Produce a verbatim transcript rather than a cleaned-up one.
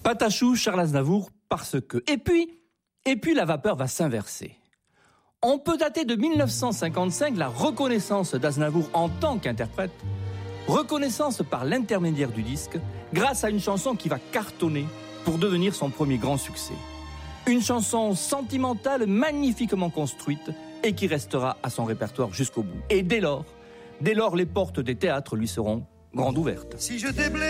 Patachou, Charles Aznavour, parce que. Et puis, et puis la vapeur va s'inverser. On peut dater de mille neuf cent cinquante-cinq la reconnaissance d'Aznavour en tant qu'interprète, reconnaissance par l'intermédiaire du disque, grâce à une chanson qui va cartonner pour devenir son premier grand succès. Une chanson sentimentale, magnifiquement construite et qui restera à son répertoire jusqu'au bout. Et dès lors, dès lors, les portes des théâtres lui seront grandes ouvertes. Si je t'ai blessé